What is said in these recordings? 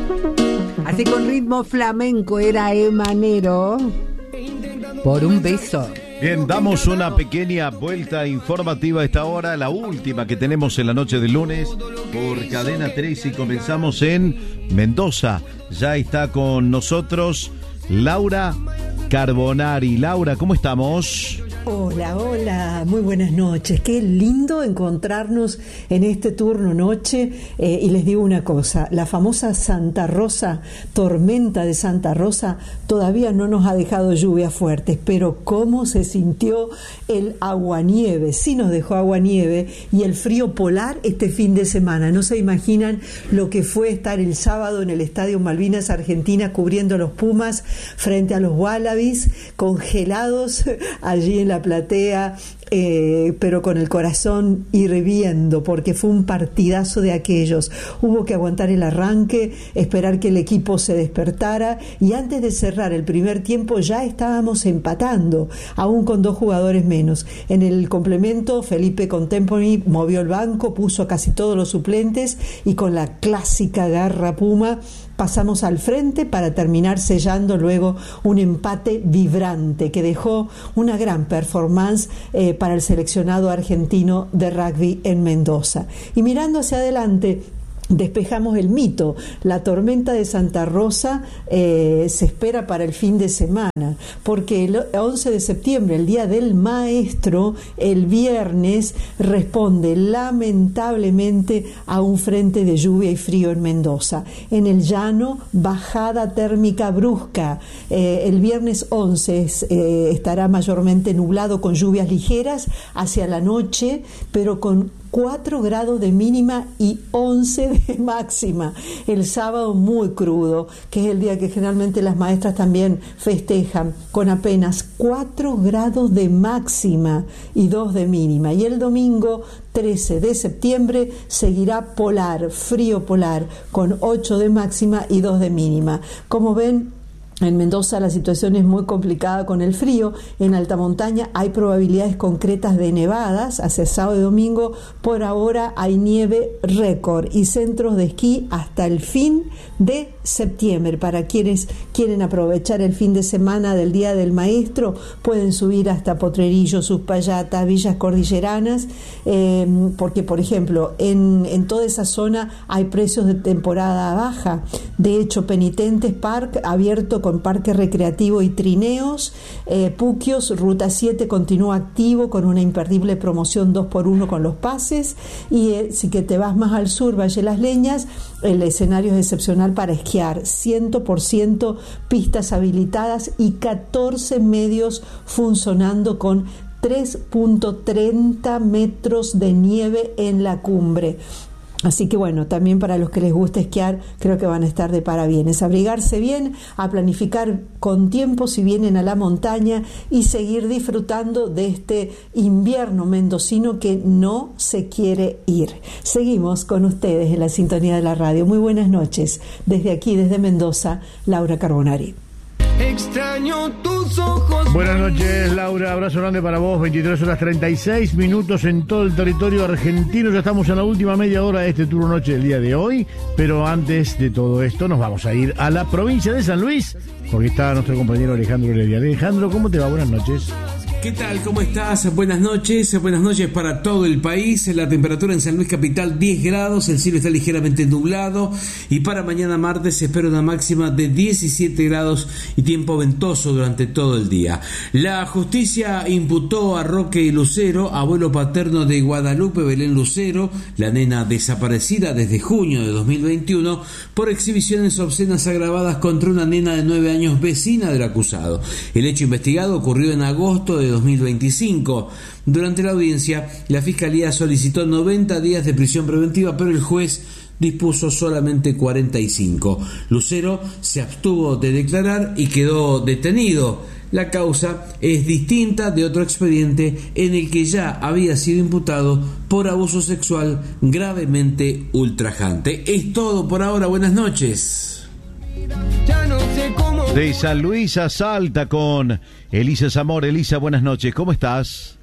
Así con ritmo flamenco era Emanero. Por un beso. Bien, damos una pequeña vuelta informativa a esta hora, la última que tenemos en la noche del lunes por Cadena 3 y comenzamos en Mendoza. Ya está con nosotros Laura Carbonari. Laura, ¿cómo estamos? Hola, hola, muy buenas noches. Qué lindo encontrarnos en este turno noche. Y les digo una cosa, la famosa Santa Rosa, tormenta de Santa Rosa, todavía no nos ha dejado lluvias fuertes, pero cómo se sintió el aguanieve. Sí nos dejó aguanieve y el frío polar este fin de semana. No se imaginan lo que fue estar el sábado en el Estadio Malvinas Argentina cubriendo los Pumas frente a los Wallabies, congelados allí en la platea, pero con el corazón hirviendo, porque fue un partidazo de aquellos. Hubo que aguantar el arranque, esperar que el equipo se despertara, y antes de cerrar el primer tiempo ya estábamos empatando, aún con 2 jugadores menos. En el complemento, Felipe Contemporary movió el banco, puso a casi todos los suplentes, y con la clásica garra Puma pasamos al frente para terminar sellando luego un empate vibrante que dejó una gran performance para el seleccionado argentino de rugby en Mendoza. Y mirando hacia adelante, despejamos el mito. La tormenta de Santa Rosa se espera para el fin de semana, porque el 11 de septiembre, el Día del Maestro, el viernes, responde lamentablemente a un frente de lluvia y frío en Mendoza. En el llano, bajada térmica brusca. El viernes 11 estará mayormente nublado con lluvias ligeras hacia la noche, pero con 4 grados de mínima y 11 de máxima. El sábado muy crudo, que es el día que generalmente las maestras también festejan, con apenas 4 grados de máxima y 2 de mínima. Y el domingo 13 de septiembre seguirá polar, frío polar, con 8 de máxima y 2 de mínima. Como ven, en Mendoza la situación es muy complicada con el frío. En alta montaña hay probabilidades concretas de nevadas hacia sábado y domingo. Por ahora hay nieve récord y centros de esquí hasta el fin de septiembre. Para quienes quieren aprovechar el fin de semana del Día del Maestro, pueden subir hasta Potrerillo, Uspallata, Villas Cordilleranas, porque por ejemplo en toda esa zona hay precios de temporada baja. De hecho, Penitentes Park abierto con parque recreativo y trineos. Puquios, Ruta 7 continúa activo con una imperdible promoción 2x1 con los pases. Y si que te vas más al sur, Valle Las Leñas, el escenario es excepcional para esquiar. 100% pistas habilitadas y 14 medios funcionando con 3.30 metros de nieve en la cumbre. Así que bueno, también para los que les gusta esquiar, creo que van a estar de parabienes. Abrigarse bien, a planificar con tiempo si vienen a la montaña y seguir disfrutando de este invierno mendocino que no se quiere ir. Seguimos con ustedes en la sintonía de la radio. Muy buenas noches. Desde aquí, desde Mendoza, Laura Carbonari. Extraño tus ojos. Buenas noches, Laura, abrazo grande para vos. 23 horas 36 minutos en todo el territorio argentino. Ya estamos en la última media hora de este turno noche del día de hoy, pero antes de todo esto nos vamos a ir a la provincia de San Luis, porque está nuestro compañero Alejandro Heredia. Alejandro, ¿cómo te va? Buenas noches. ¿Qué tal? ¿Cómo estás? Buenas noches para todo el país. La temperatura en San Luis Capital 10 grados, el cielo está ligeramente nublado y para mañana martes se espera una máxima de 17 grados y tiempo ventoso durante todo el día. La justicia imputó a Roque Lucero, abuelo paterno de Guadalupe Belén Lucero, la nena desaparecida desde junio de 2021, por exhibiciones obscenas agravadas contra una nena de 9 años vecina del acusado. El hecho investigado ocurrió en agosto de 2025. Durante la audiencia, la Fiscalía solicitó 90 días de prisión preventiva, pero el juez dispuso solamente 45. Lucero se abstuvo de declarar y quedó detenido. La causa es distinta de otro expediente en el que ya había sido imputado por abuso sexual gravemente ultrajante. Es todo por ahora. Buenas noches. De San Luis a Salta con Elisa Zamora. Elisa, buenas noches, ¿cómo estás?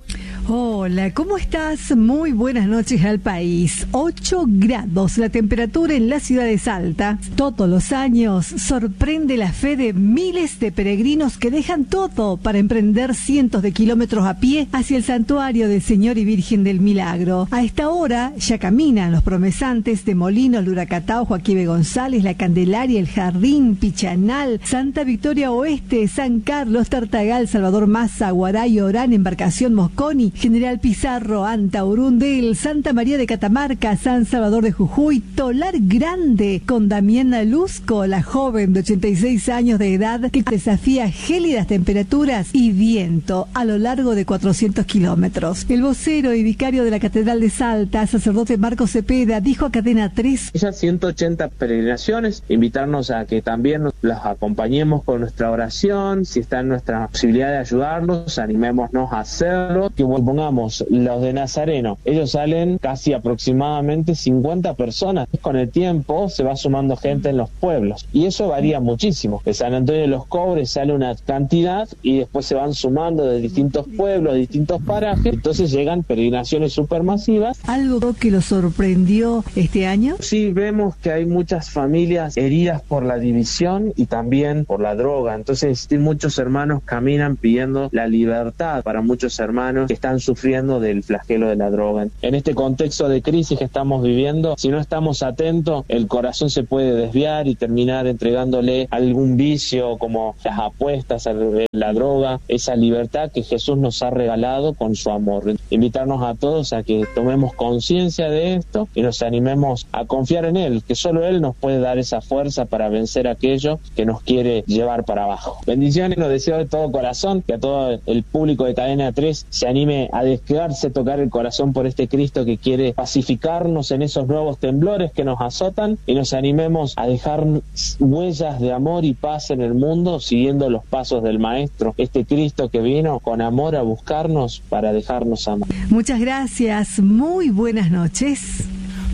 Hola, ¿cómo estás? Muy buenas noches al país. 8 grados la temperatura en la ciudad de Salta. Todos los años sorprende la fe de miles de peregrinos que dejan todo para emprender cientos de kilómetros a pie hacia el santuario del Señor y Virgen del Milagro. A esta hora ya caminan los promesantes de Molinos, Luracatao, Joaquín González, La Candelaria, El Jardín, Pichanal, Santa Victoria Oeste, San Carlos, Tartagal, Salvador Massa, Guaray, Orán, Embarcación Mosconi, General Pizarro, Antaurundel, Santa María de Catamarca, San Salvador de Jujuy, Tolar Grande, con Damiana Luzco, la joven de 86 años de edad que desafía gélidas temperaturas y viento a lo largo de 400 kilómetros. El vocero y vicario de la Catedral de Salta, sacerdote Marcos Cepeda, dijo a Cadena 3: Esas 180 peregrinaciones, invitarnos a que también las acompañemos con nuestra oración, si está en nuestra posibilidad de ayudarnos, animémonos a hacerlo, que pongamos los de Nazareno, ellos salen casi aproximadamente 50 personas, con el tiempo se va sumando gente en los pueblos, y eso varía muchísimo. De San Antonio de los Cobres sale una cantidad, y después se van sumando de distintos pueblos, de distintos parajes, entonces llegan peregrinaciones supermasivas. ¿Algo que lo sorprendió este año? Sí, vemos que hay muchas familias heridas por la división y también por la droga, entonces muchos hermanos caminan pidiendo la libertad para muchos hermanos que están sufriendo del flagelo de la droga. En este contexto de crisis que estamos viviendo, si no estamos atentos, el corazón se puede desviar y terminar entregándole algún vicio como las apuestas, la droga, esa libertad que Jesús nos ha regalado con su amor. Invitarnos a todos a que tomemos conciencia de esto y nos animemos a confiar en Él, que solo Él nos puede dar esa fuerza para vencer aquello que nos quiere llevar para abajo. Bendiciones, los deseo de todo corazón, que a todo el público de Cadena 3 se anime a desquedarse, tocar el corazón por este Cristo que quiere pacificarnos en esos nuevos temblores que nos azotan, y nos animemos a dejar huellas de amor y paz en el mundo siguiendo los pasos del Maestro, este Cristo que vino con amor a buscarnos para dejarnos amar. Muchas gracias, muy buenas noches.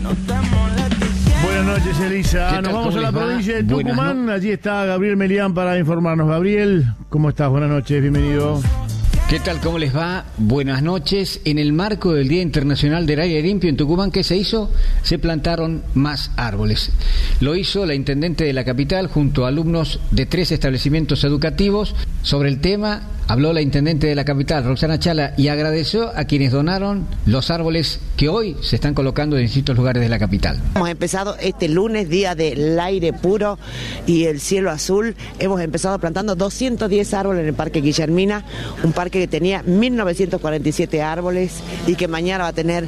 Buenas noches, Elisa. Nos vamos a la provincia de Tucumán. Allí está Gabriel Melián para informarnos. Gabriel, ¿cómo estás? Buenas noches, bienvenido. ¿Qué tal? ¿Cómo les va? Buenas noches. En el marco del Día Internacional del Aire Limpio en Tucumán, ¿qué se hizo? Se plantaron más árboles. Lo hizo la intendente de la capital junto a alumnos de 3 establecimientos educativos. Sobre el tema habló la intendente de la capital, Roxana Chala, y agradeció a quienes donaron los árboles que hoy se están colocando en distintos lugares de la capital. Hemos empezado este lunes, día del aire puro y el cielo azul. Hemos empezado plantando 210 árboles en el Parque Guillermina, un parque que tenía 1947 árboles y que mañana va a tener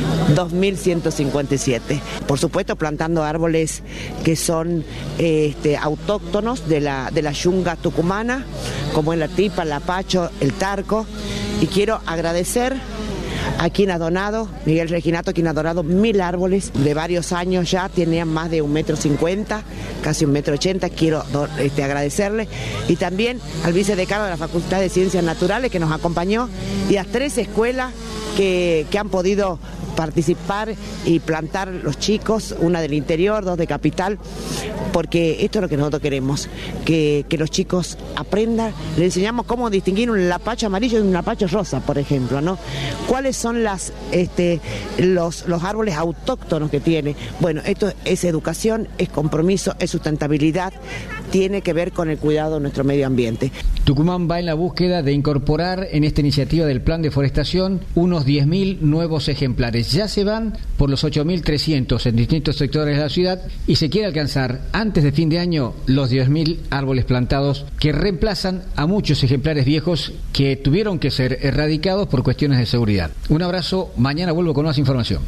2157. Por supuesto, plantando árboles que son autóctonos de la yunga tucumana, como es la tipa, el apacho, el tarco. Y quiero agradecer a quien ha donado, Miguel Reginato, quien ha donado 1000 árboles de varios años ya, tenían más de 1,50 m, casi 1,80 m, quiero agradecerle, y también al vicedecano de la Facultad de Ciencias Naturales que nos acompañó, y a 3 escuelas que han podido participar y plantar los chicos, una del interior, 2 de capital, porque esto es lo que nosotros queremos, que los chicos aprendan, le enseñamos cómo distinguir un lapacho amarillo de un lapacho rosa, por ejemplo, ¿no? ¿Cuáles son los árboles autóctonos que tiene? Bueno, esto es educación, es compromiso, es sustentabilidad, tiene que ver con el cuidado de nuestro medio ambiente. Tucumán va en la búsqueda de incorporar en esta iniciativa del Plan de Forestación unos 10.000 nuevos ejemplares. Ya se van por los 8.300 en distintos sectores de la ciudad y se quiere alcanzar antes de fin de año los 10.000 árboles plantados que reemplazan a muchos ejemplares viejos que tuvieron que ser erradicados por cuestiones de seguridad. Un abrazo, mañana vuelvo con más información.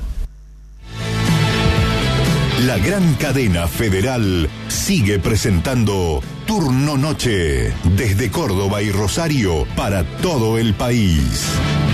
La gran cadena federal sigue presentando Turno Noche desde Córdoba y Rosario para todo el país.